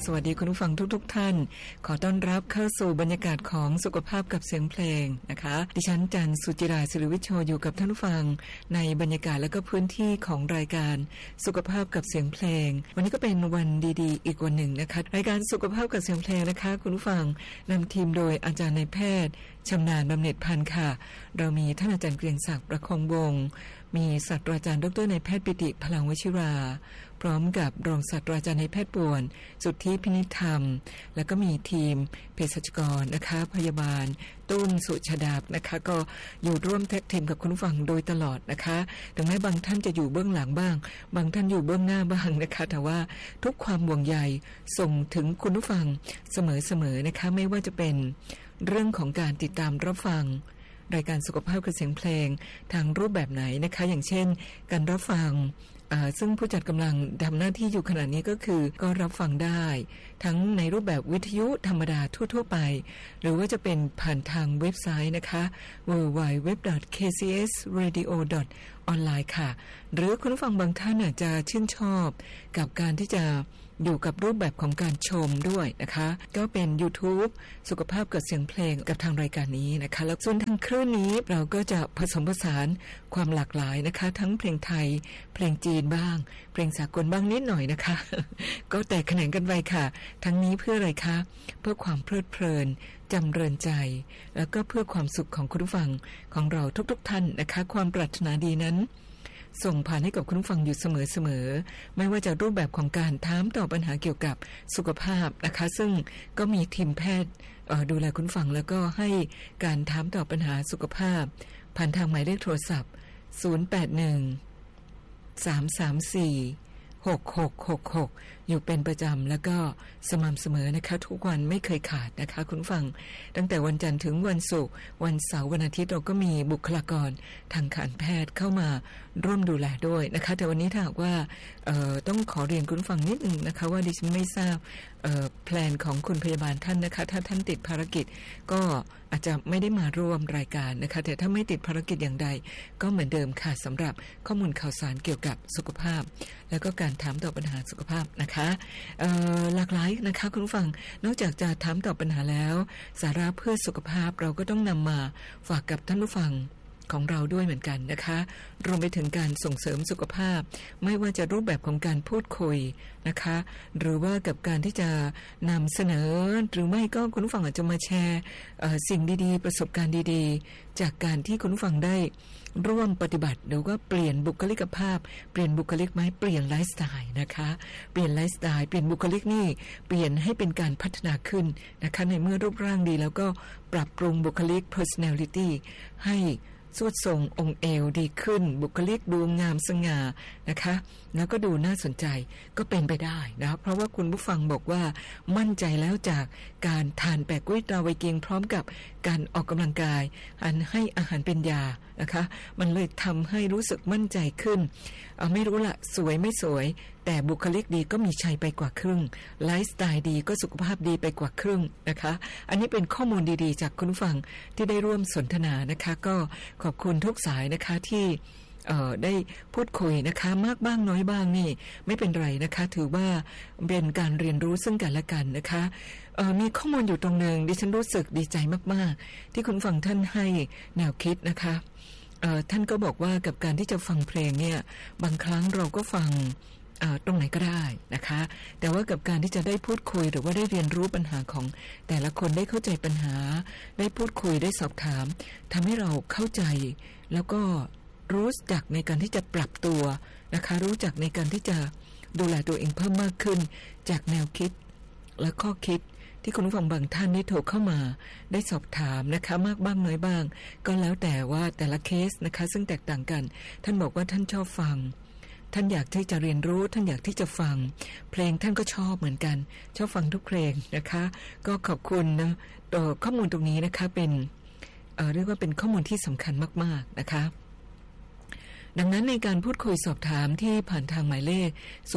สวัสดีคุณผู้ฟังทุกท่านขอต้อนรับเข้าสู่บรรยากาศของสุขภาพกับเสียงเพลงนะคะดิฉันจันทร์สุจิราศิริวิชโชอยู่กับท่านผู้ฟังในบรรยากาศและก็พื้นที่ของรายการสุขภาพกับเสียงเพลงวันนี้ก็เป็นวันดีๆอีกวันหนึ่งนะคะรายการสุขภาพกับเสียงเพลงนะคะคุณผู้ฟังนำทีมโดยอาจารย์นายแพทย์ชำนาญบำเหน็จพันธ์ค่ะเรามีท่านอาจารย์เกรียงศักดิ์ประคองวงศ์มีศาสตราจารย์ดรนายแพทย์ปิติพลังวชิราพร้อมกับรองศาสตราจารย์นายแพทย์ป่วนสุทธิพินิจธรรมแล้วก็มีทีมเภสัชกรนะคะพยาบาลตุ้นสุชดาบนะคะก็อยู่ร่วมแท็กทีมกับคุณผู้ฟังโดยตลอดนะคะถึงแม้บางท่านจะอยู่เบื้องหลังบ้างบางท่านอยู่เบื้องหน้าบ้างนะคะแต่ว่าทุกความห่วงใยส่งถึงคุณผู้ฟังเสมอๆนะคะไม่ว่าจะเป็นเรื่องของการติดตามรับฟังรายการสุขภาพกับเสียงเพลงทางรูปแบบไหนนะคะอย่างเช่นการรับฟังซึ่งผู้จัดกำลังทำหน้าที่อยู่ขณะนี้ก็คือก็รับฟังได้ทั้งในรูปแบบวิทยุธรรมดาทั่วๆไปหรือว่าจะเป็นผ่านทางเว็บไซต์นะคะ www.kcsradio.online ค่ะหรือคุณผู้ฟังบางท่านอาจจะชื่นชอบกับการที่จะอยู่กับรูปแบบของการชมด้วยนะคะก็เป็น YouTube สุขภาพกับเสียงเพลงกับทางรายการนี้นะคะแล้วส่วนทางคลื่นนี้เราก็จะผสมผสานความหลากหลายนะคะทั้งเพลงไทยเพลงจีนบ้างเพลงสากลบ้างนิดหน่อยนะคะ ก็แตกแขนงกันไปค่ะทั้งนี้เพื่ออะไรคะเพื่อความเพลิดเพลินจำเริญใจแล้วก็เพื่อความสุขของคุณผู้ฟังของเราทุกท่านนะคะความปรารถนาดีนั้นส่งผ่านให้กับคุณผู้ฟังอยู่เสมอไม่ว่าจะรูปแบบของการถามตอบปัญหาเกี่ยวกับสุขภาพนะคะซึ่งก็มีทีมแพทย์ดูแลคุณผู้ฟังแล้วก็ให้การถามตอบปัญหาสุขภาพผ่านทางหมายเลขโทรศัพท์081-334-6666อยู่เป็นประจำแล้วก็สม่ำเสมอนะคะทุกวันไม่เคยขาดนะคะคุณฟังตั้งแต่วันจันทร์ถึงวันศุกร์วันเสาร์วันอาทิตย์เราก็มีบุคลากรทางการแพทย์เข้ามาร่วมดูแลด้วยนะคะแต่วันนี้ถ้าหากว่าต้องขอเรียนคุณฟังนิดนึงนะคะว่าดิฉันไม่ทราบแพลนของคุณพยาบาลท่านนะคะถ้าท่านติดภารกิจก็อาจจะไม่ได้มาร่วมรายการนะคะแต่ถ้าไม่ติดภารกิจอย่างใดก็เหมือนเดิมค่ะสำหรับข้อมูลข่าวสารเกี่ยวกับสุขภาพแล้วก็การถามตอบปัญหาสุขภาพนะคะหลากหลายนะคะคุณผู้ฟังนอกจากจะถามตอบปัญหาแล้วสาระเพื่อสุขภาพเราก็ต้องนำมาฝากกับท่านผู้ฟังของเราด้วยเหมือนกันนะคะรวมไปถึงการส่งเสริมสุขภาพไม่ว่าจะรูปแบบของการพูดคุยนะคะหรือว่ากับการที่จะนำเสนอหรือไม่ก็คุณผู้ฟังอาจจะมาแชร์สิ่งดีๆประสบการณ์ดีๆจากการที่คุณผู้ฟังได้ร่วมปฏิบัติหรือว่าเปลี่ยนบุคลิกภาพเปลี่ยนบุคลิกไหมเปลี่ยนไลฟ์สไตล์นะคะเปลี่ยนไลฟ์สไตล์เปลี่ยนบุคลิกนี่เปลี่ยนให้เป็นการพัฒนาขึ้นนะคะในเมื่อรูปร่างดีแล้วก็ปรับปรุงบุคลิก personality ให้สวดทรงองค์เอวดีขึ้นบุคลิกดูงามสง่านะคะแล้วก็ดูน่าสนใจก็เป็นไปได้นะเพราะว่าคุณผู้ฟังบอกว่ามั่นใจแล้วจากการทานแปะกล้วยตราไวเกียงพร้อมกับการออกกำลังกายอันให้อาหารเป็นยานะคะมันเลยทำให้รู้สึกมั่นใจขึ้นไม่รู้ละสวยไม่สวยแต่บุคลิกดีก็มีชัยไปกว่าครึ่งไลฟ์สไตล์ดีก็สุขภาพดีไปกว่าครึ่งนะคะอันนี้เป็นข้อมูลดีๆจากคุณผู้ฟังที่ได้ร่วมสนทนานะคะก็ขอบคุณทุกสายนะคะที่ได้พูดคุยนะคะมากบ้างน้อยบ้างนี่ไม่เป็นไรนะคะถือว่าเป็นการเรียนรู้ซึ่งกันและกันนะคะมีข้อมูลอยู่ตรงนึงดิฉันรู้สึกดีใจมากๆที่คุณฟังท่านให้แนวคิดนะคะท่านก็บอกว่ากับการที่จะฟังเพลงเนี่ยบางครั้งเราก็ฟังตรงไหนก็ได้นะคะแต่ว่ากับการที่จะได้พูดคุยหรือว่าได้เรียนรู้ปัญหาของแต่ละคนได้เข้าใจปัญหาได้พูดคุยได้สอบถามทำให้เราเข้าใจแล้วก็รู้จักในการที่จะปรับตัวนะคะรู้จักในการที่จะดูแลตัวเองเพิ่มมากขึ้นจากแนวคิดและข้อคิดที่คุณผู้ฟังบางท่านได้โทรเข้ามาได้สอบถามนะคะมากบ้างน้อยบ้างก็แล้วแต่ว่าแต่ละเคสนะคะซึ่งแตกต่างกันท่านบอกว่าท่านชอบฟังท่านอยากที่จะเรียนรู้ท่านอยากที่จะฟังเพลงท่านก็ชอบเหมือนกันชอบฟังทุกเพลงนะคะก็ขอบคุณนะข้อมูลตรงนี้นะคะเป็นเรียกว่าเป็นข้อมูลที่สำคัญมากๆนะคะดังนั้นในการพูดคุยสอบถามที่ผ่านทางหมายเลข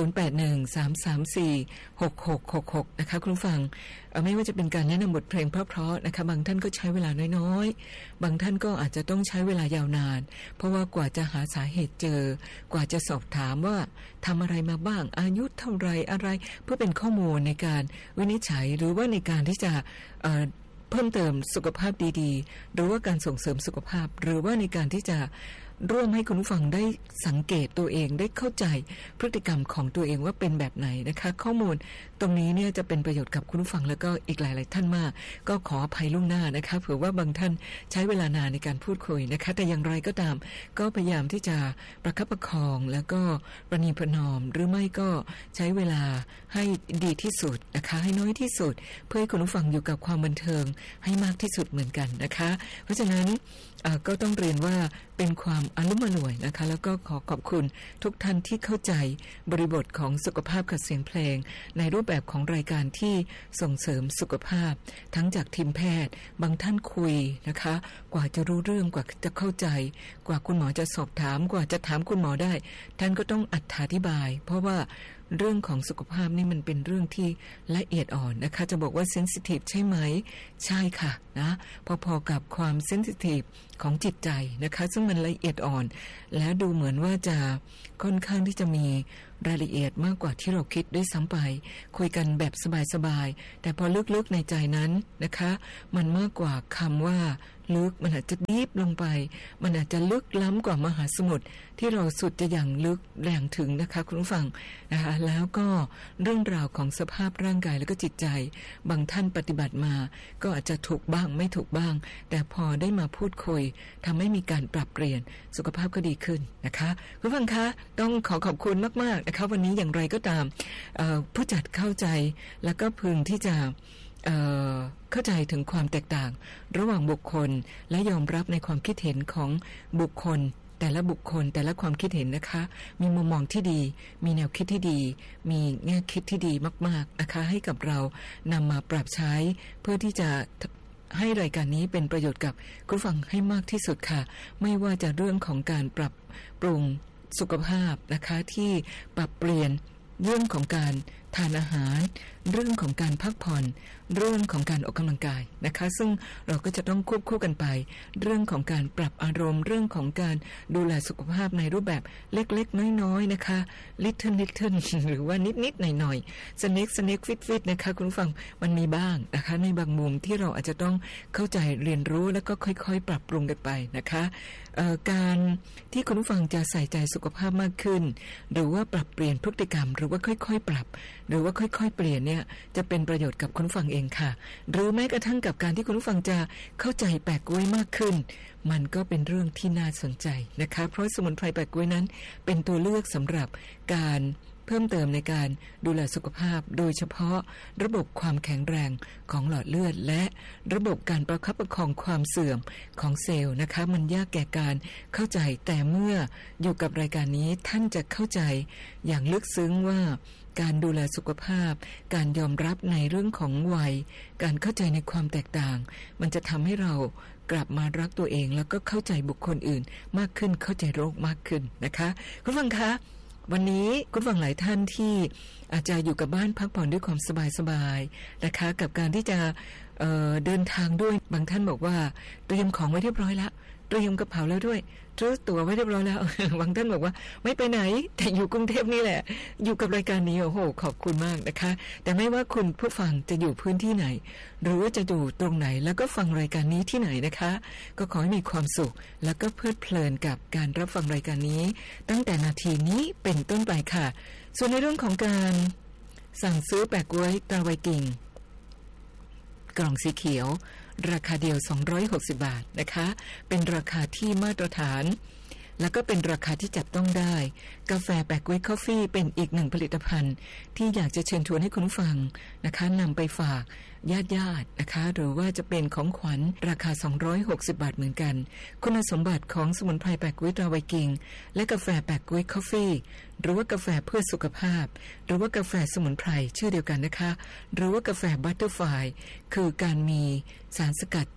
0813346666นะคะคุณผู้ฟังไม่ว่าจะเป็นการแนะนำบทเพลงเพราะๆนะคะบางท่านก็ใช้เวลาน้อยๆบางท่านก็อาจจะต้องใช้เวลายาวนานเพราะว่ากว่าจะหาสาเหตุเจอกว่าจะสอบถามว่าทำอะไรมาบ้างอายุเท่าไรอะไรเพื่อเป็นข้อมูลในการวินิจฉัยหรือว่าในการที่จะเพิ่มเติมสุขภาพดีๆหรือว่าการส่งเสริมสุขภาพหรือว่าในการที่จะร่วมให้คุณผู้ฟังได้สังเกตตัวเองได้เข้าใจพฤติกรรมของตัวเองว่าเป็นแบบไหนนะคะข้อมูลตรงนี้เนี่ยจะเป็นประโยชน์กับคุณผู้ฟังแล้วก็อีกหลายๆท่านมากก็ขออภัยล่วงหน้านะคะเผื่อว่าบางท่านใช้เวลานานในการพูดคุยนะคะแต่อย่างไรก็ตามก็พยายามที่จะประคับประคองแล้วก็ประนีประนอมหรือไม่ก็ใช้เวลาให้ดีที่สุดนะคะให้น้อยที่สุดเพื่อให้คุณผู้ฟังอยู่กับความบันเทิงให้มากที่สุดเหมือนกันนะคะเพราะฉะนั้นก็ต้องเรียนว่าเป็นความอลุ่มอล่วยนะคะแล้วก็ขอขอบคุณทุกท่านที่เข้าใจบริบทของสุขภาพกับเสียงเพลงในรูปแบบของรายการที่ส่งเสริมสุขภาพทั้งจากทีมแพทย์บางท่านคุยนะคะกว่าจะรู้เรื่องกว่าจะเข้าใจกว่าคุณหมอจะสอบถามกว่าจะถามคุณหมอได้ท่านก็ต้องอธิบายเพราะว่าเรื่องของสุขภาพนี่มันเป็นเรื่องที่ละเอียดอ่อนนะคะจะบอกว่าเซนซิทีฟใช่ไหมใช่ค่ะนะพอๆกับความเซนซิทีฟของจิตใจนะคะซึ่งมันละเอียดอ่อนและดูเหมือนว่าจะค่อนข้างที่จะมีรายละเอียดมากกว่าที่เราคิดด้วยซ้ำไปคุยกันแบบสบายๆแต่พอลึกๆในใจนั้นนะคะมันมากกว่าคำว่าลึกมันอาจจะดีฟลงไปมันอาจจะลึกล้ำกว่ามหาสมุทรที่เราสุดจะอย่างลึกแรงถึงนะคะคุณผู้ฟังนะคะแล้วก็เรื่องราวของสภาพร่างกายแล้วก็จิตใจบางท่านปฏิบัติมาก็อาจจะถูกบ้างไม่ถูกบ้างแต่พอได้มาพูดคุยทำให้มีการปรับเปลี่ยนสุขภาพก็ดีขึ้นนะคะคุณผู้ฟังคะต้องขอบคุณมากๆนะคะวันนี้อย่างไรก็ตามผู้จัดเข้าใจแล้วก็พึงที่จะเข้าใจถึงความแตกต่างระหว่างบุคคลและยอมรับในความคิดเห็นของบุคคลแต่ละบุคคลแต่ละความคิดเห็นนะคะมีมุมมองที่ดีมีแนวคิดที่ดีมีแง่คิดที่ดีมากๆนะคะให้กับเรานำมาปรับใช้เพื่อที่จะให้รายการนี้เป็นประโยชน์กับคุณฟังให้มากที่สุดค่ะไม่ว่าจะเรื่องของการปรับปรุงสุขภาพนะคะที่ปรับเปลี่ยนเรื่องของการทานอาหารเรื่องของการพักผ่อนเรื่องของการออกกำลังกายนะคะซึ่งเราก็จะต้องควบคู่กันไปเรื่องของการปรับอารมณ์เรื่องของการดูแลสุขภาพในรูปแบบเล็กๆน้อยๆนะคะ little หรือว่านิดๆหน่อยๆ snack fit นะคะคุณฟังมันมีบ้างนะคะในบางมุมที่เราอาจจะต้องเข้าใจเรียนรู้แล้วก็ค่อยๆปรับปรุงกันไปนะคะการที่คุณผู้ฟังจะใส่ใจสุขภาพมากขึ้นหรือว่าปรับเปลี่ยนพฤติกรรมหรือว่าค่อยๆปรับหรือว่าค่อยๆเปลี่ยนเนี่ยจะเป็นประโยชน์กับคุณผู้ฟังเองค่ะหรือแม้กระทั่งกับการที่คุณผู้ฟังจะเข้าใจแปะกล้วยมากขึ้นมันก็เป็นเรื่องที่น่าสนใจนะคะเพราะสมุนไพรแปะกล้วยนั้นเป็นตัวเลือกสำหรับการเพิ่มเติมในการดูแลสุขภาพโดยเฉพาะระบบความแข็งแรงของหลอดเลือดและระบบการประคับประคองความเสื่อมของเซลล์นะคะมันยากแก่การเข้าใจแต่เมื่ออยู่กับรายการนี้ท่านจะเข้าใจอย่างลึกซึ้งว่าการดูแลสุขภาพการยอมรับในเรื่องของวัยการเข้าใจในความแตกต่างมันจะทำให้เรากลับมารักตัวเองแล้วก็เข้าใจบุคคลอื่นมากขึ้นเข้าใจโรคมากขึ้นนะคะคุณฟังคะวันนี้คุณฟังหลายท่านที่อาจจะอยู่กับบ้านพักผ่อนด้วยความสบายๆนะคะกับการที่จะเดินทางด้วยบางท่านบอกว่าเตรียมของไว้เรียบร้อยแล้วเตรียมกระเป๋าแล้วด้วยซื้อตั๋วไว้เรียบร้อยแล้ว บางท่านบอกว่าไม่ไปไหนแต่อยู่กรุงเทพนี่แหละอยู่กับรายการนี้โอ้โหขอบคุณมากนะคะแต่ไม่ว่าคุณผู้ฟังจะอยู่พื้นที่ไหนหรือว่าจะอยู่ตรงไหนแล้วก็ฟังรายการนี้ที่ไหนนะคะก็ขอให้มีความสุขแล้วก็เพลิดเพลินกับการรับฟังรายการนี้ตั้งแต่นาทีนี้เป็นต้นไปค่ะส่วนในเรื่องของการสั่งซื้อแปะก๊วยตราไวกิ่งกล่องสีเขียวราคาเดียว260 บาทนะคะเป็นราคาที่มาตรฐานแล้วก็เป็นราคาที่จับต้องได้กาแฟแปะก๊วยคอฟฟี่เป็นอีกหนึ่งผลิตภัณฑ์ที่อยากจะเชิญชวนให้คุณฟังนะคะนำไปฝากญาตินะคะหรือว่าจะเป็นของขวัญราคา260 บาทเหมือนกันคุณสมบัติของสมุนไพรแปะก๊วยตราไวกิ่งและกาแฟแปะก๊วยคอฟฟี่หรือว่ากาแฟเพื่อสุขภาพหรือว่ากาแฟสมุนไพรชื่อเดียวกันนะคะหรือว่ากาแฟบัตเตอร์ไฟคือการมีสารสกัดจาก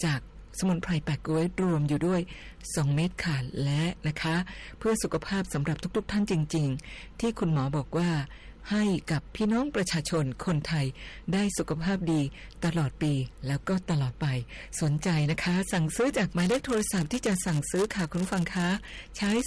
สมุนไพรแปะก๊วยรวมอยู่ด้วย2เม็ดค่ะและนะคะเพื่อสุขภาพสำหรับทุกๆท่านจริงๆที่คุณหมอบอกว่าให้กับพี่น้องประชาชนคนไทยได้สุขภาพดีตลอดปีแล้วก็ตลอดไปสนใจนะคะสั่งซื้อจากหมายเลขโทรศัพท์ที่จะสั่งซื้อค่ะคุณผู้ฟังคะใช้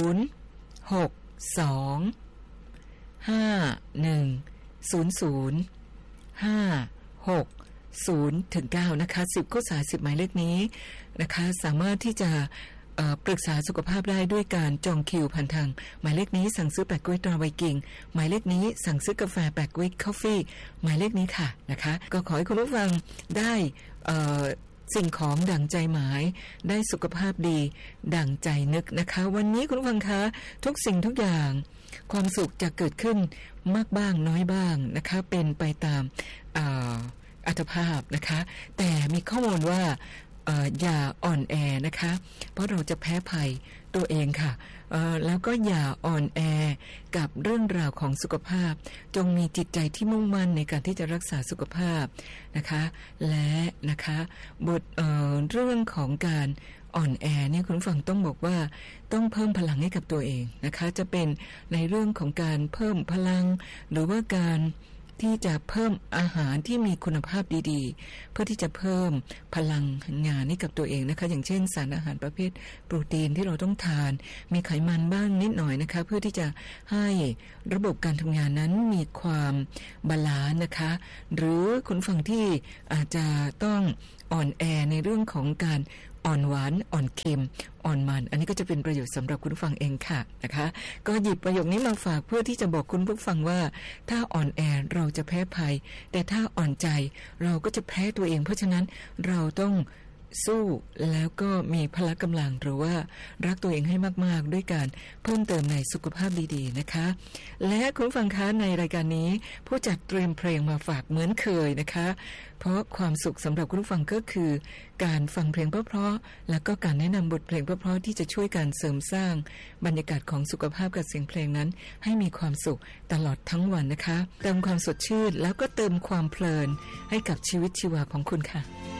062510056 นะคะ10คู่สาย10หมายเลขนี้นะคะสามารถที่จะปรึกษาสุขภาพได้ด้วยการจองคิวผ่านทางหมายเลขนี้สั่งซื้อแปะกล้วยตราไวกิ้งหมายเลขนี้สั่งซื้อกาแฟแปะกล้วยคอฟฟี่หมายเลขนี้ค่ะนะคะก็ขอให้คุณผู้ฟังได้สิ่งของดั่งใจหมายได้สุขภาพดีดั่งใจนึกนะคะวันนี้คุณผู้ฟังคะทุกสิ่งทุกอย่างความสุขจะเกิดขึ้นมากบ้างน้อยบ้างนะคะเป็นไปตามอัตภาพนะคะแต่มีข้อมูลว่าอย่าอ่อนแอนะคะเพราะเราจะแพ้ภัยตัวเองค่ะแล้วก็อย่าอ่อนแอกับเรื่องราวของสุขภาพจงมีจิตใจที่มุ่งมั่นในการที่จะรักษาสุขภาพนะคะและนะคะเรื่องของการอ่อนแอเนี่ยคุณฟังต้องบอกว่าต้องเพิ่มพลังให้กับตัวเองนะคะจะเป็นในเรื่องของการเพิ่มพลังหรือว่าการที่จะเพิ่มอาหารที่มีคุณภาพดีๆเพื่อที่จะเพิ่มพลังงานให้กับตัวเองนะคะอย่างเช่นสารอาหารประเภทโปรตีนที่เราต้องทานมีไขมันบ้างนิดหน่อยนะคะเพื่อที่จะให้ระบบการทำงานนั้นมีความบาลานซ์นะคะหรือคุณฟังที่อาจจะต้องอ่อนแอในเรื่องของการอ่อนหวานอ่อนเค็มอ่อนมันอันนี้ก็จะเป็นประโยชน์สำหรับคุณผู้ฟังเองค่ะนะคะก็หยิบประโยคนี้มาฝากเพื่อที่จะบอกคุณผู้ฟังว่าถ้าอ่อนแอเราจะแพ้ภัยแต่ถ้าอ่อนใจเราก็จะแพ้ตัวเองเพราะฉะนั้นเราต้องสู้แล้วก็มีพละกำลังหรือว่ารักตัวเองให้มากๆด้วยการเพิ่มเติมในสุขภาพดีๆนะคะและคุณฟังคะในรายการนี้ผู้จัดเตรียมเพลงมาฝากเหมือนเคยนะคะเพราะความสุขสำหรับคุณผู้ฟังก็คือการฟังเพลงเพราะๆแล้วก็การแนะนำบทเพลงเพราะๆที่จะช่วยการเสริมสร้างบรรยากาศของสุขภาพกับเสียงเพลงนั้นให้มีความสุขตลอดทั้งวันนะคะเติมความสดชื่นแล้วก็เติมความเพลินให้กับชีวิตชีวาของคุณค่ะ